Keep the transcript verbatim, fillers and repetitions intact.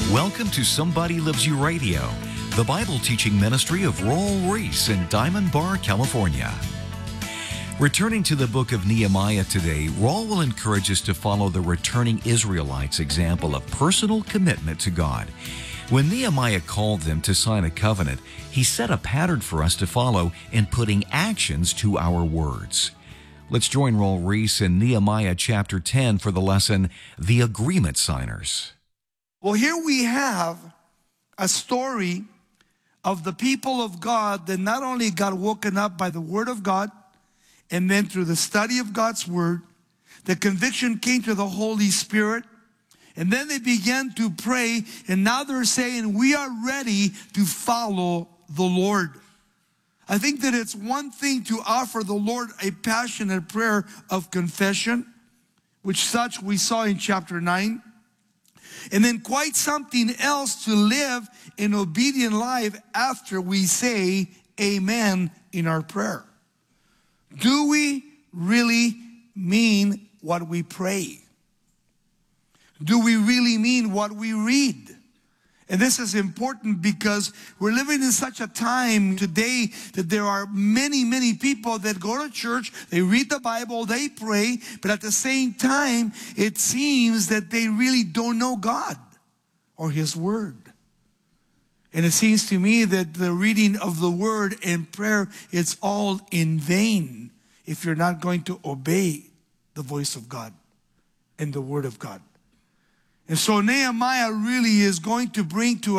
Welcome to Somebody Loves You Radio, the Bible teaching ministry of Raul Ries in Diamond Bar, California. Returning to the book of Nehemiah today, Raul will encourage us to follow the returning Israelites' example of personal commitment to God. When Nehemiah called them to sign a covenant, he set a pattern for us to follow in putting actions to our words. Let's join Raul Ries in Nehemiah chapter ten for the lesson, The Agreement Signers. Well, here we have a story of the people of God that not only got woken up by the Word of God, and then through the study of God's Word, the conviction came to the Holy Spirit, and then they began to pray, and now they're saying, we are ready to follow the Lord. I think that it's one thing to offer the Lord a passionate prayer of confession, which such we saw in chapter nine. And then quite something else to live an obedient life after we say amen in our prayer. Do we really mean what we pray? Do we really mean what we read? And this is important because we're living in such a time today that there are many, many people that go to church, they read the Bible, they pray, but at the same time, it seems that they really don't know God or His Word. And it seems to me that the reading of the Word and prayer, it's all in vain if you're not going to obey the voice of God and the Word of God. And so Nehemiah really is going to bring to